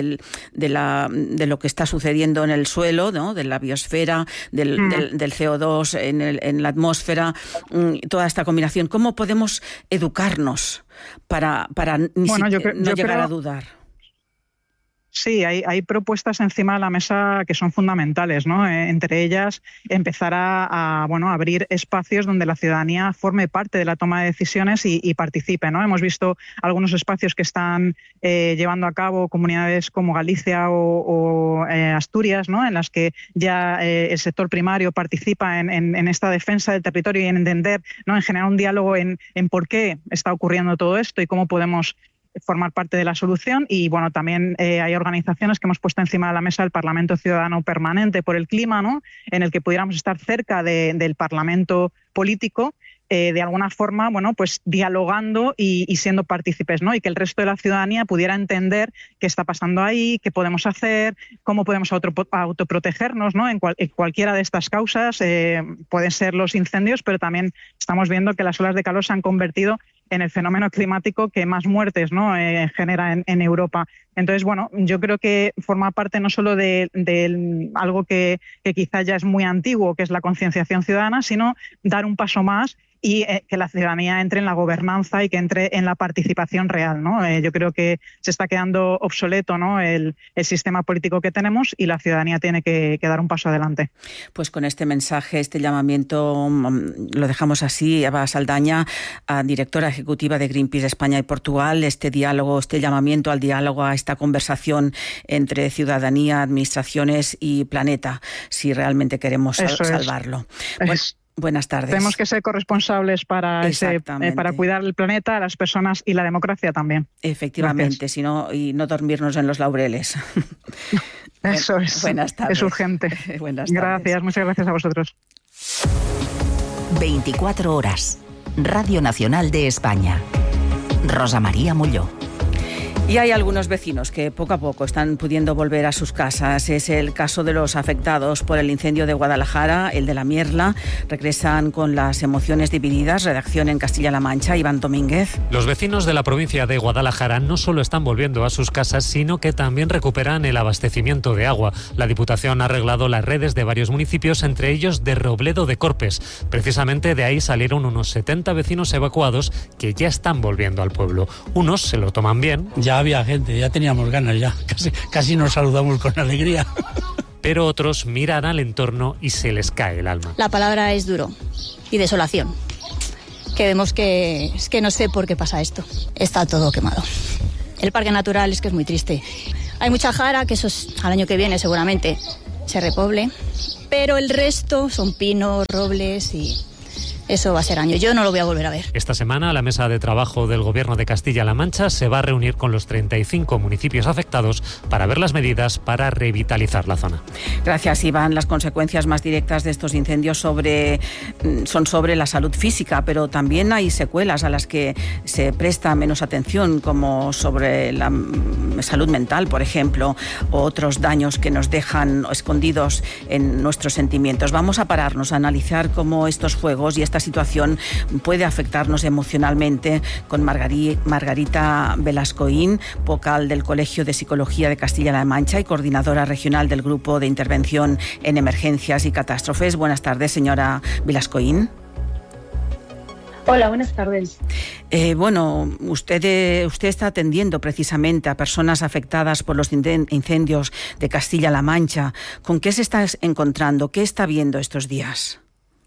lo que está sucediendo en el suelo, ¿no?, de la biosfera, del CO2 en la atmósfera. Toda esta combinación, ¿cómo podemos educarnos para no llegar a dudar? Sí, hay propuestas encima de la mesa que son fundamentales, ¿no? Entre ellas, empezar a abrir espacios donde la ciudadanía forme parte de la toma de decisiones y participe, ¿no? Hemos visto algunos espacios que están llevando a cabo comunidades como Galicia o Asturias, ¿no?, en las que ya el sector primario participa en esta defensa del territorio y en entender, ¿no?, en generar un diálogo en por qué está ocurriendo todo esto y cómo podemos formar parte de la solución. Y también hay organizaciones que hemos puesto encima de la mesa el Parlamento Ciudadano Permanente por el Clima, ¿no?, en el que pudiéramos estar cerca del Parlamento político, de alguna forma, pues dialogando y siendo partícipes, ¿no?, y que el resto de la ciudadanía pudiera entender qué está pasando ahí, qué podemos hacer, cómo podemos autoprotegernos, ¿no?, en cualquiera de estas causas. Pueden ser los incendios, pero también estamos viendo que las olas de calor se han convertido en el fenómeno climático que más muertes, ¿no?, genera en Europa. Entonces, yo creo que forma parte no solo de algo que quizá ya es muy antiguo, que es la concienciación ciudadana, sino dar un paso más y que la ciudadanía entre en la gobernanza y que entre en la participación real, ¿no? Yo creo que se está quedando obsoleto, ¿no?, el sistema político que tenemos, y la ciudadanía tiene que dar un paso adelante. Pues con este mensaje, este llamamiento, lo dejamos así. Eva Saldaña, directora ejecutiva de Greenpeace España y Portugal, este diálogo, este llamamiento al diálogo, a esta conversación entre ciudadanía, administraciones y planeta, si realmente queremos salvarlo. Buenas tardes. Tenemos que ser corresponsables para cuidar el planeta, las personas y la democracia también. Efectivamente, y no dormirnos en los laureles. Eso es. Buenas tardes. Es urgente. Buenas tardes. Gracias, muchas gracias a vosotros. 24 horas. Radio Nacional de España. Rosa María Molló. Y hay algunos vecinos que poco a poco están pudiendo volver a sus casas. Es el caso de los afectados por el incendio de Guadalajara, el de La Mierla. Regresan con las emociones divididas. Redacción en Castilla-La Mancha, Iván Domínguez. Los vecinos de la provincia de Guadalajara no solo están volviendo a sus casas, sino que también recuperan el abastecimiento de agua. La Diputación ha arreglado las redes de varios municipios, entre ellos de Robledo de Corpes. Precisamente de ahí salieron unos 70 vecinos evacuados que ya están volviendo al pueblo. Unos se lo toman bien. Ya había gente, ya teníamos ganas, ya casi nos saludamos con alegría. Pero otros miran al entorno y se les cae el alma. La palabra es duro y desolación. Que vemos que es que no sé por qué pasa esto. Está todo quemado. El parque natural es que es muy triste. Hay mucha jara, que eso es al año que viene seguramente se repoble, pero el resto son pinos, robles y eso va a ser año. Yo no lo voy a volver a ver. Esta semana la mesa de trabajo del Gobierno de Castilla-La Mancha se va a reunir con los 35 municipios afectados para ver las medidas para revitalizar la zona. Gracias, Iván. Las consecuencias más directas de estos incendios son sobre la salud física, pero también hay secuelas a las que se presta menos atención, como sobre la salud mental, por ejemplo, o otros daños que nos dejan escondidos en nuestros sentimientos. Vamos a pararnos a analizar cómo estos fuegos y esta situación puede afectarnos emocionalmente con Margarita Velascoín, vocal del Colegio de Psicología de Castilla-La Mancha y coordinadora regional del Grupo de Intervención en Emergencias y Catástrofes. Buenas tardes, señora Velascoín. Hola, buenas tardes. Usted está atendiendo precisamente a personas afectadas por los incendios de Castilla-La Mancha. ¿Con qué se está encontrando? ¿Qué está viendo estos días?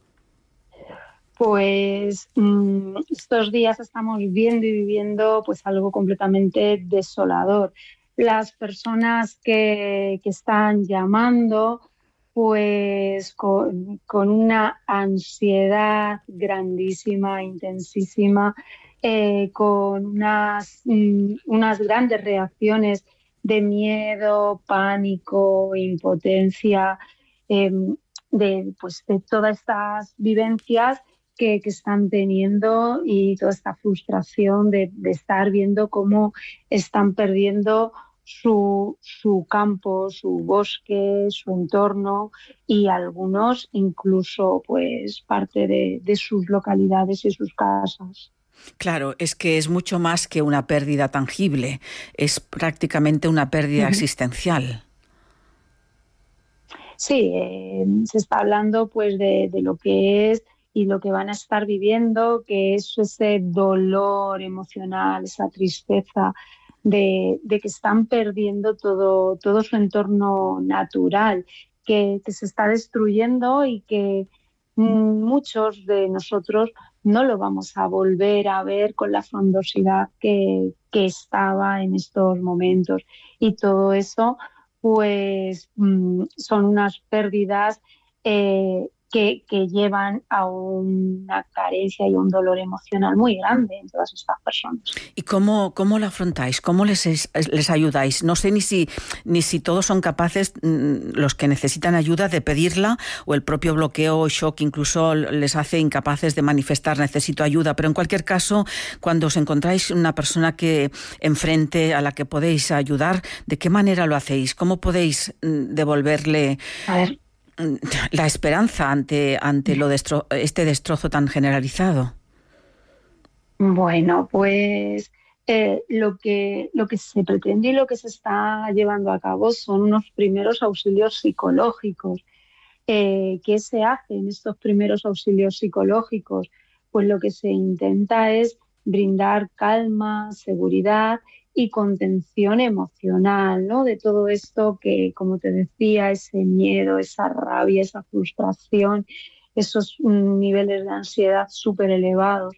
Pues estos días estamos viendo y viviendo pues algo completamente desolador. Las personas que están llamando pues con una ansiedad grandísima, intensísima, con unas grandes reacciones de miedo, pánico, impotencia, de todas estas vivencias que están teniendo y toda esta frustración de estar viendo cómo están perdiendo su campo, su bosque, su entorno y algunos incluso pues parte de sus localidades y sus casas. Claro, es que es mucho más que una pérdida tangible, es prácticamente una pérdida existencial. Sí, se está hablando pues de lo que es y lo que van a estar viviendo, que es ese dolor emocional, esa tristeza de que están perdiendo todo su entorno natural, que se está destruyendo y que muchos de nosotros no lo vamos a volver a ver con la frondosidad que estaba en estos momentos. Y todo eso pues son unas pérdidas que llevan a una carencia y un dolor emocional muy grande en todas estas personas. ¿Y cómo lo afrontáis? ¿Cómo les ayudáis? No sé ni si todos son capaces, los que necesitan ayuda, de pedirla, o el propio bloqueo o shock incluso les hace incapaces de manifestar necesito ayuda. Pero en cualquier caso, cuando os encontráis una persona que enfrente a la que podéis ayudar, ¿de qué manera lo hacéis? ¿Cómo podéis devolverle la esperanza ante este destrozo tan generalizado? Bueno, pues lo que se pretende y lo que se está llevando a cabo son unos primeros auxilios psicológicos. ¿Qué se hace en estos primeros auxilios psicológicos? Pues lo que se intenta es brindar calma, seguridad y contención emocional, ¿no? De todo esto que, como te decía, ese miedo, esa rabia, esa frustración, esos niveles de ansiedad súper elevados,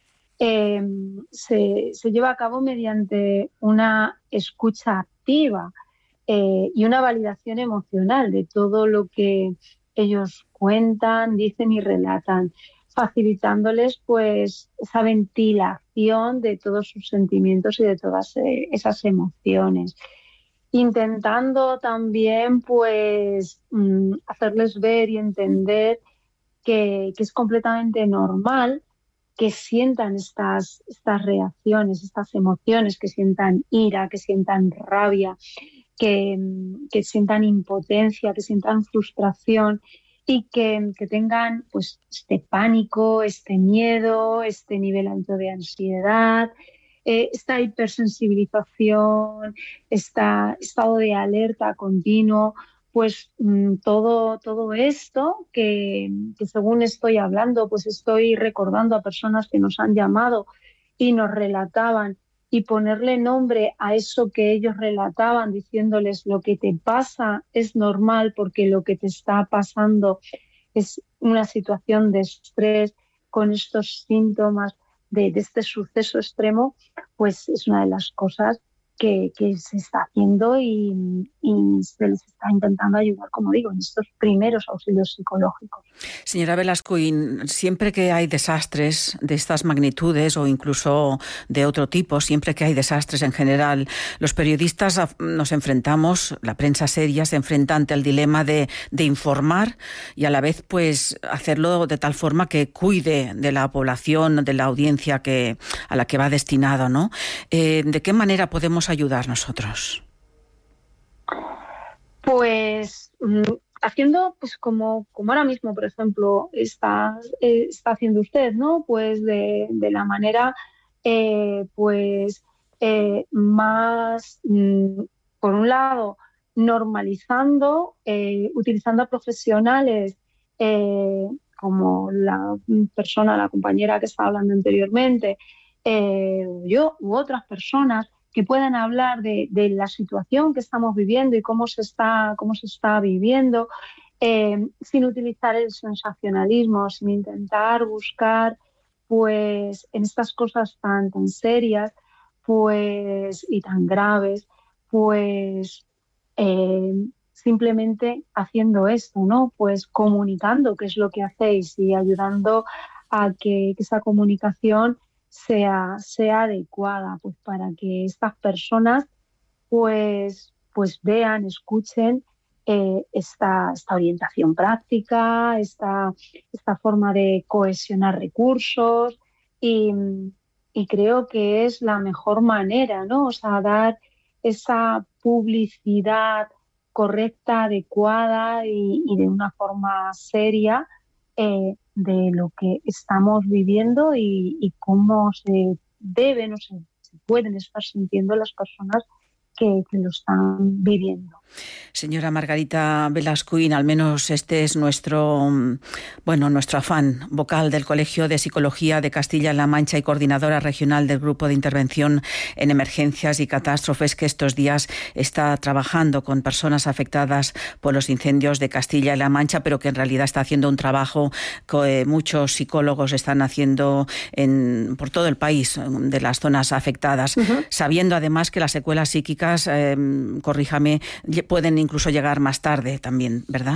se lleva a cabo mediante una escucha activa y una validación emocional de todo lo que ellos cuentan, dicen y relatan, facilitándoles pues esa ventilación de todos sus sentimientos y de todas esas emociones, intentando también pues hacerles ver y entender que es completamente normal que sientan estas reacciones, estas emociones, que sientan ira, que sientan rabia, que sientan impotencia, que sientan frustración y que tengan pues este pánico, este miedo, este nivel alto de ansiedad, esta hipersensibilización, este estado de alerta continuo, pues todo esto que según estoy hablando, pues estoy recordando a personas que nos han llamado y nos relataban, y ponerle nombre a eso que ellos relataban, diciéndoles lo que te pasa es normal porque lo que te está pasando es una situación de estrés con estos síntomas de este suceso extremo, pues es una de las cosas que se está haciendo y se les está intentando ayudar, como digo, en estos primeros auxilios psicológicos. Señora Velascoín, siempre que hay desastres de estas magnitudes o incluso de otro tipo, siempre que hay desastres en general, los periodistas nos enfrentamos, la prensa seria se enfrenta ante el dilema de informar y a la vez pues hacerlo de tal forma que cuide de la población, de la audiencia a la que va destinado, ¿no? ¿De qué manera podemos ayudar nosotros? Pues haciendo pues como ahora mismo, por ejemplo, está haciendo usted, ¿no? Pues de la manera más, por un lado, normalizando, utilizando a profesionales como la compañera que estaba hablando anteriormente, yo u otras personas que puedan hablar de la situación que estamos viviendo y cómo se está viviendo, sin utilizar el sensacionalismo, sin intentar buscar pues en estas cosas tan serias pues y tan graves, pues simplemente haciendo esto, ¿no? Pues comunicando qué es lo que hacéis y ayudando a que esa comunicación sea adecuada, pues para que estas personas pues vean, escuchen esta orientación práctica, esta forma de cohesionar recursos y creo que es la mejor manera, ¿no? O sea, dar esa publicidad correcta, adecuada y de una forma seria de lo que estamos viviendo y cómo se deben o se pueden estar sintiendo las personas que lo están viviendo. Señora Margarita Velascoín, al menos este es nuestro afán vocal del Colegio de Psicología de Castilla-La Mancha y coordinadora regional del Grupo de Intervención en Emergencias y Catástrofes, que estos días está trabajando con personas afectadas por los incendios de Castilla-La Mancha, pero que en realidad está haciendo un trabajo que muchos psicólogos están haciendo por todo el país, de las zonas afectadas, sabiendo además que las secuelas psíquicas, corríjame, pueden incluso llegar más tarde también, ¿verdad?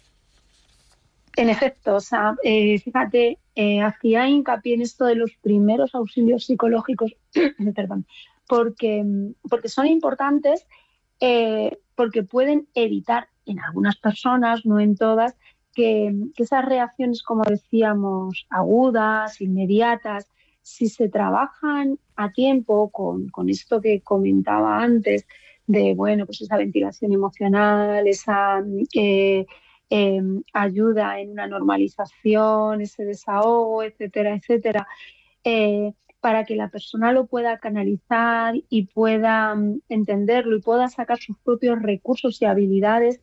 En efecto, o sea, fíjate, hacía hincapié en esto de los primeros auxilios psicológicos, perdón, porque son importantes, porque pueden evitar en algunas personas, no en todas, que esas reacciones, como decíamos, agudas, inmediatas, si se trabajan a tiempo con esto que comentaba antes, de pues esa ventilación emocional, esa ayuda en una normalización, ese desahogo, etcétera, etcétera, para que la persona lo pueda canalizar y pueda entenderlo y pueda sacar sus propios recursos y habilidades,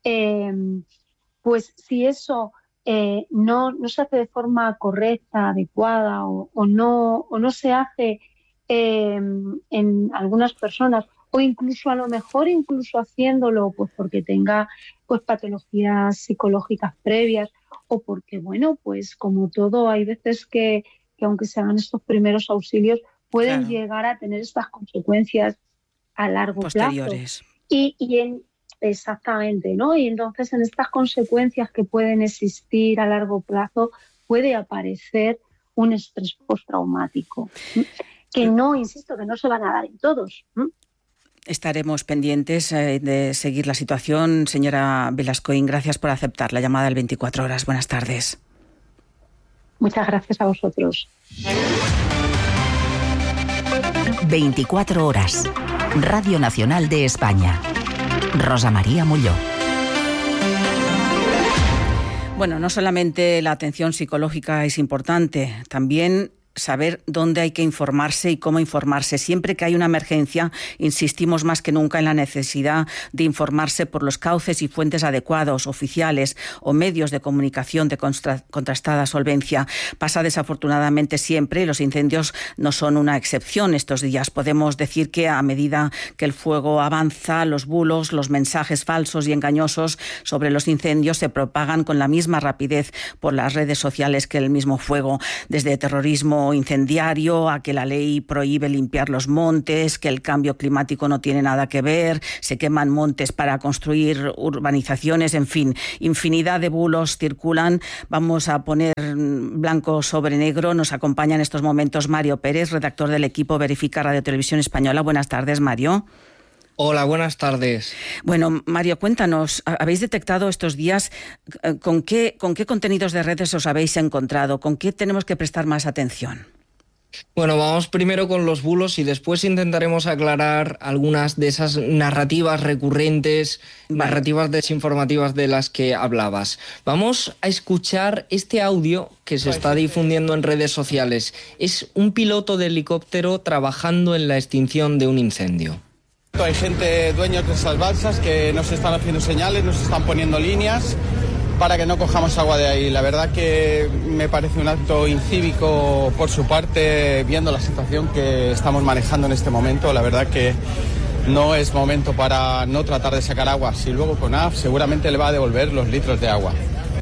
pues si eso no se hace de forma correcta, adecuada o no se hace en algunas personas, o incluso a lo mejor haciéndolo pues porque tenga pues patologías psicológicas previas o porque pues como todo hay veces que aunque se hagan estos primeros auxilios pueden llegar a tener estas consecuencias a largo posteriores. Plazo. Exactamente, ¿no? Y entonces en estas consecuencias que pueden existir a largo plazo puede aparecer un estrés postraumático que insisto, que no se van a dar en todos. Estaremos pendientes de seguir la situación. Señora Velascoín, gracias por aceptar la llamada del 24 horas. Buenas tardes. Muchas gracias a vosotros. 24 horas. Radio Nacional de España. Rosa María Mulló. Bueno, no solamente la atención psicológica es importante, también saber dónde hay que informarse y cómo informarse. Siempre que hay una emergencia, insistimos más que nunca en la necesidad de informarse por los cauces y fuentes adecuados, oficiales o medios de comunicación de contrastada solvencia. Pasa desafortunadamente siempre y los incendios no son una excepción estos días. Podemos decir que a medida que el fuego avanza, los bulos, los mensajes falsos y engañosos sobre los incendios se propagan con la misma rapidez por las redes sociales que el mismo fuego, desde terrorismo incendiario a que la ley prohíbe limpiar los montes, que el cambio climático no tiene nada que ver, se queman montes para construir urbanizaciones, en fin, infinidad de bulos circulan. Vamos a poner blanco sobre negro. Nos acompaña en estos momentos Mario Pérez, redactor del equipo Verifica Radio Televisión Española. Buenas tardes, Mario. Hola, buenas tardes. Bueno, Mario, cuéntanos, ¿habéis detectado estos días con qué contenidos de redes os habéis encontrado? ¿Con qué tenemos que prestar más atención? Bueno, vamos primero con los bulos y después intentaremos aclarar algunas de esas narrativas recurrentes, narrativas desinformativas de las que hablabas. Vamos a escuchar este audio que se está difundiendo en redes sociales. Es un piloto de helicóptero trabajando en la extinción de un incendio. Hay gente, dueños de esas balsas, que nos están haciendo señales, nos están poniendo líneas para que no cojamos agua de ahí. La verdad que me parece un acto incívico por su parte, viendo la situación que estamos manejando en este momento. La verdad que no es momento para no tratar de sacar agua. Si luego CONAF seguramente le va a devolver los litros de agua.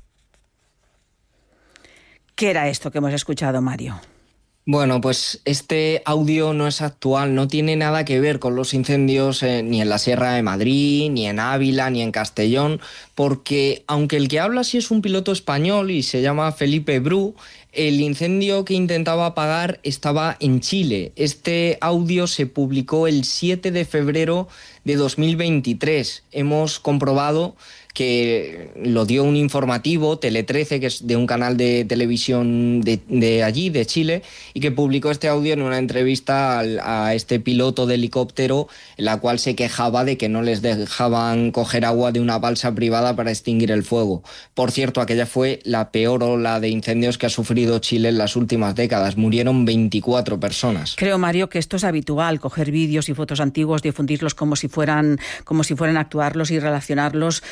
¿Qué era esto que hemos escuchado, Mario? Bueno, pues este audio no es actual, no tiene nada que ver con los incendios ni en la Sierra de Madrid, ni en Ávila, ni en Castellón, porque aunque el que habla sí es un piloto español y se llama Felipe Bru, el incendio que intentaba apagar estaba en Chile. Este audio se publicó el 7 de febrero de 2023. Hemos comprobado que lo dio un informativo, Tele13, que es de un canal de televisión de allí, de Chile, y que publicó este audio en una entrevista a este piloto de helicóptero, en la cual se quejaba de que no les dejaban coger agua de una balsa privada para extinguir el fuego. Por cierto, aquella fue la peor ola de incendios que ha sufrido Chile en las últimas décadas. Murieron 24 personas. Creo, Mario, que esto es habitual, coger vídeos y fotos antiguos, difundirlos como si fueran a actuarlos y relacionarlos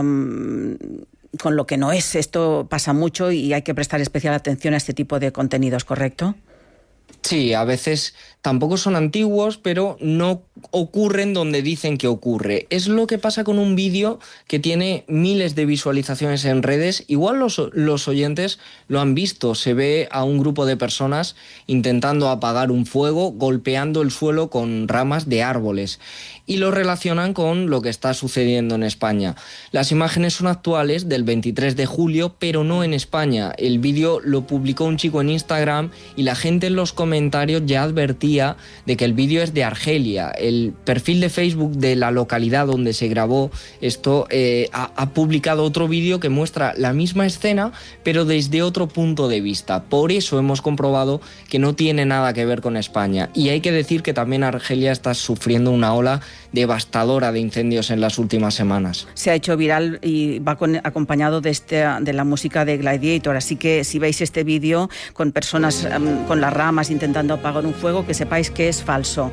con lo que no es. Esto pasa mucho y hay que prestar especial atención a este tipo de contenidos, ¿correcto? Sí, a veces tampoco son antiguos, pero no ocurren donde dicen que ocurre. Es lo que pasa con un vídeo que tiene miles de visualizaciones en redes. Igual los oyentes lo han visto. Se ve a un grupo de personas intentando apagar un fuego, golpeando el suelo con ramas de árboles. Y lo relacionan con lo que está sucediendo en España. Las imágenes son actuales, del 23 de julio, pero no en España. El vídeo lo publicó un chico en Instagram y la gente en los comentarios ya advertía de que el vídeo es de Argelia. El perfil de Facebook de la localidad donde se grabó esto ha publicado otro vídeo que muestra la misma escena, pero desde otro punto de vista. Por eso hemos comprobado que no tiene nada que ver con España. Y hay que decir que también Argelia está sufriendo una ola devastadora de incendios en las últimas semanas. Se ha hecho viral y va acompañado de la música de Gladiator, así que si veis este vídeo con personas con las ramas intentando apagar un fuego, que sepáis que es falso.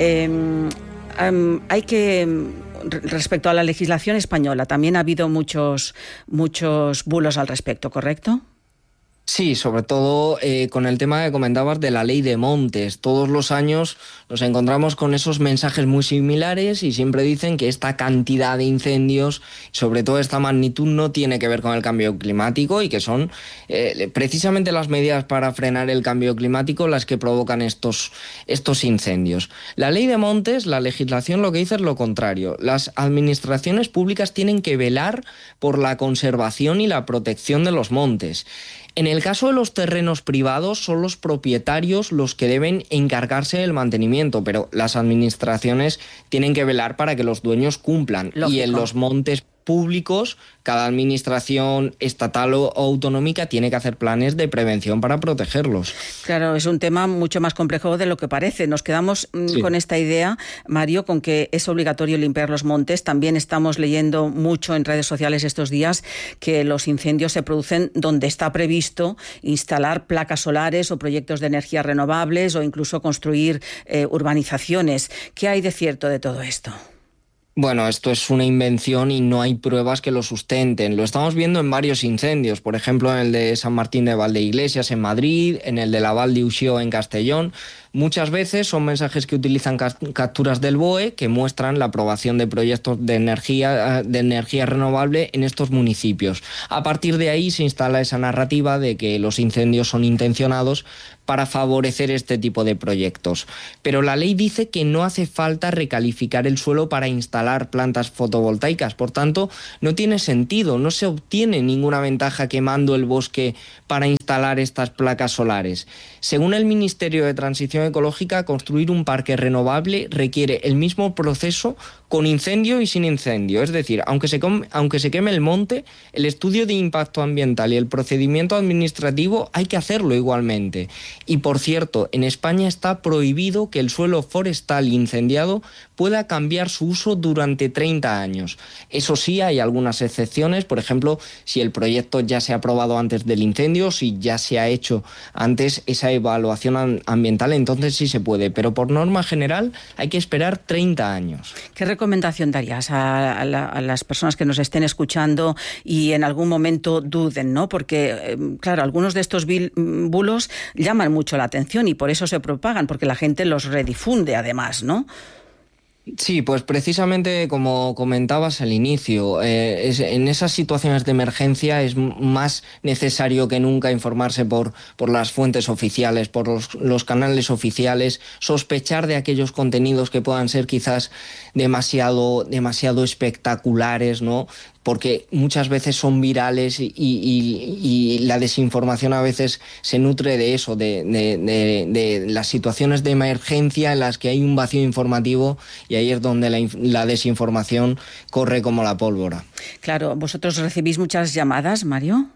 Hay que... Respecto a la legislación española, también ha habido muchos bulos al respecto, ¿correcto? Sí, sobre todo con el tema que comentabas de la ley de montes. Todos los años nos encontramos con esos mensajes muy similares y siempre dicen que esta cantidad de incendios, sobre todo esta magnitud, no tiene que ver con el cambio climático y que son precisamente las medidas para frenar el cambio climático las que provocan estos incendios. La ley de montes, la legislación, lo que dice es lo contrario. Las administraciones públicas tienen que velar por la conservación y la protección de los montes. En el caso de los terrenos privados son los propietarios los que deben encargarse del mantenimiento, pero las administraciones tienen que velar para que los dueños cumplan. Lógico. Y en los montes públicos, cada administración estatal o autonómica tiene que hacer planes de prevención para protegerlos. Claro, es un tema mucho más complejo de lo que parece. Nos quedamos con esta idea, Mario, con que es obligatorio limpiar los montes. También estamos leyendo mucho en redes sociales estos días que los incendios se producen donde está previsto instalar placas solares o proyectos de energías renovables o incluso construir urbanizaciones. ¿Qué hay de cierto de todo esto? Bueno, esto es una invención y no hay pruebas que lo sustenten. Lo estamos viendo en varios incendios, por ejemplo en el de San Martín de Valdeiglesias en Madrid, en el de la Val d'Uixó en Castellón. Muchas veces son mensajes que utilizan capturas del BOE que muestran la aprobación de proyectos de energía renovable en estos municipios. A partir de ahí se instala esa narrativa de que los incendios son intencionados para favorecer este tipo de proyectos. Pero la ley dice que no hace falta recalificar el suelo para instalar plantas fotovoltaicas. Por tanto, no tiene sentido, no se obtiene ninguna ventaja quemando el bosque para instalar estas placas solares. Según el Ministerio de Transición Ecológica, construir un parque renovable requiere el mismo proceso con incendio y sin incendio. Es decir, aunque se queme el monte, el estudio de impacto ambiental y el procedimiento administrativo hay que hacerlo igualmente. Y por cierto, en España está prohibido que el suelo forestal incendiado pueda cambiar su uso durante 30 años. Eso sí, hay algunas excepciones, por ejemplo, si el proyecto ya se ha aprobado antes del incendio, si ya se ha hecho antes esa evaluación ambiental, entonces sí se puede, pero por norma general hay que esperar 30 años. ¿Qué recomendación darías a las personas que nos estén escuchando y en algún momento duden, ¿no? Porque, claro, algunos de estos bulos llaman mucho la atención y por eso se propagan, porque la gente los redifunde además, ¿no? Sí, pues precisamente como comentabas al inicio, en esas situaciones de emergencia es más necesario que nunca informarse por las fuentes oficiales, por los canales oficiales, sospechar de aquellos contenidos que puedan ser quizás demasiado espectaculares, ¿no? Porque muchas veces son virales y la desinformación a veces se nutre de eso, de las situaciones de emergencia en las que hay un vacío informativo y ahí es donde la desinformación corre como la pólvora. Claro, ¿vosotros recibís muchas llamadas, Mario?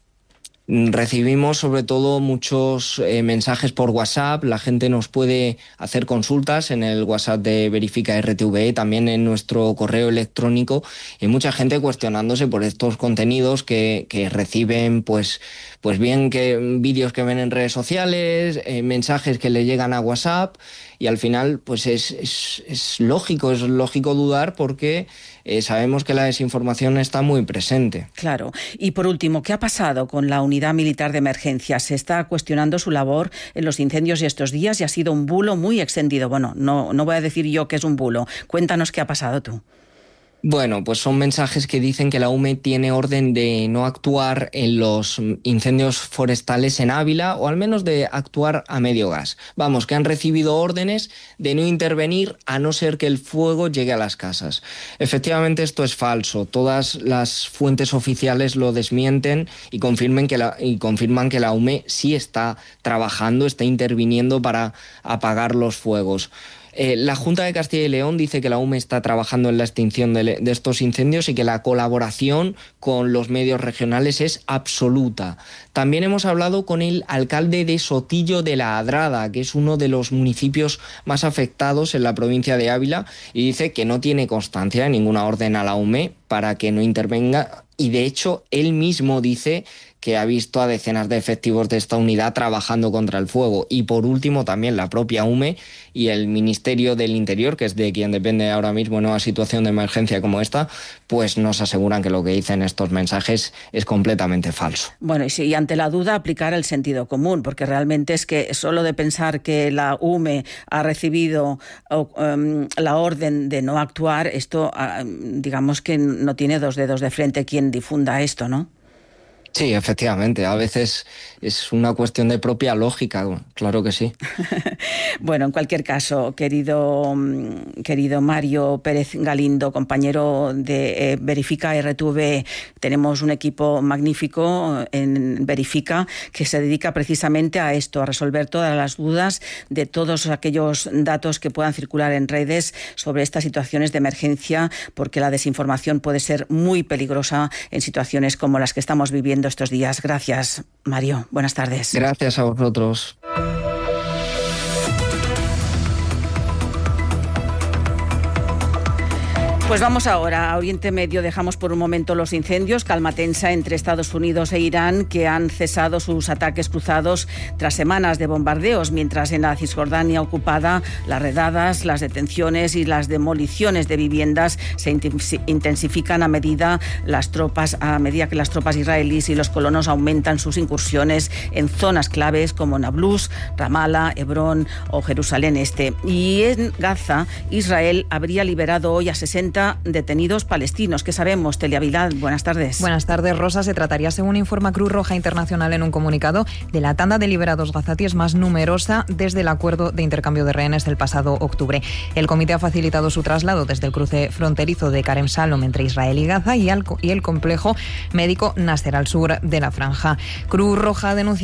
Recibimos sobre todo muchos mensajes por WhatsApp, la gente nos puede hacer consultas en el WhatsApp de Verifica RTV, también en nuestro correo electrónico, y mucha gente cuestionándose por estos contenidos que reciben, pues bien que vídeos que ven en redes sociales, mensajes que le llegan a WhatsApp, y al final pues es lógico dudar porque sabemos que la desinformación está muy presente. Claro. Y por último, ¿qué ha pasado con la Unidad Militar de Emergencias? Se está cuestionando su labor en los incendios de estos días y ha sido un bulo muy extendido. Bueno, no voy a decir yo que es un bulo. Cuéntanos qué ha pasado tú. Bueno, pues son mensajes que dicen que la UME tiene orden de no actuar en los incendios forestales en Ávila, o al menos de actuar a medio gas. Vamos, que han recibido órdenes de no intervenir a no ser que el fuego llegue a las casas. Efectivamente, esto es falso. Todas las fuentes oficiales lo desmienten y confirman que la UME sí está trabajando, está interviniendo para apagar los fuegos. La Junta de Castilla y León dice que la UME está trabajando en la extinción de estos incendios y que la colaboración con los medios regionales es absoluta. También hemos hablado con el alcalde de Sotillo de la Adrada, que es uno de los municipios más afectados en la provincia de Ávila, y dice que no tiene constancia de ninguna orden a la UME para que no intervenga, y de hecho él mismo dice que ha visto a decenas de efectivos de esta unidad trabajando contra el fuego. Y por último también la propia UME y el Ministerio del Interior, que es de quien depende ahora mismo en una situación de emergencia como esta, pues nos aseguran que lo que dicen estos mensajes es completamente falso. Bueno, y ante la duda aplicar el sentido común, porque realmente es que solo de pensar que la UME ha recibido la orden de no actuar, esto digamos que no tiene dos dedos de frente quien difunda esto, ¿no? Sí, efectivamente. A veces es una cuestión de propia lógica, claro que sí. Bueno, en cualquier caso, querido Mario Pérez Galindo, compañero de Verifica RTV, tenemos un equipo magnífico en Verifica que se dedica precisamente a esto, a resolver todas las dudas de todos aquellos datos que puedan circular en redes sobre estas situaciones de emergencia, porque la desinformación puede ser muy peligrosa en situaciones como las que estamos viviendo estos días. Gracias, Mario. Buenas tardes. Gracias a vosotros. Pues vamos ahora a Oriente Medio. Dejamos por un momento los incendios, calma tensa entre Estados Unidos e Irán, que han cesado sus ataques cruzados tras semanas de bombardeos, mientras en la Cisjordania ocupada las redadas, las detenciones y las demoliciones de viviendas se intensifican a medida que las tropas israelíes y los colonos aumentan sus incursiones en zonas claves como Nablus, Ramallah, Hebrón o Jerusalén Este. Y en Gaza, Israel habría liberado hoy a 60 detenidos palestinos. ¿Qué sabemos? Telia Vilal, buenas tardes. Buenas tardes, Rosa. Se trataría, según informa Cruz Roja Internacional en un comunicado, de la tanda de liberados gazatíes más numerosa desde el acuerdo de intercambio de rehenes del pasado octubre. El comité ha facilitado su traslado desde el cruce fronterizo de Karem Shalom entre Israel y Gaza y el complejo médico Nasser al sur de la franja. Cruz Roja denuncia